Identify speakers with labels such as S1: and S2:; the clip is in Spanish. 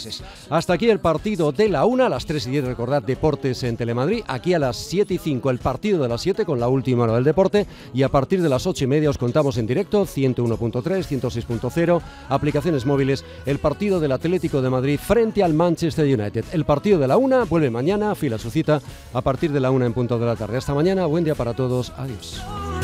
S1: meses. Hasta aquí el partido de la 1, a las 3:10, recordad, Deportes en Telemadrid. Aquí a las 7:05 el partido de las 7 con la última hora del deporte, y a partir de las 8:30 os contamos en directo 101.3, 106.0, aplicaciones móviles, el partido del Atlético de Madrid frente al Manchester United. El partido de la 1 vuelve mañana, fila su cita a partir de la 1 en punto de la tarde. Hasta mañana, buen día para todos, adiós.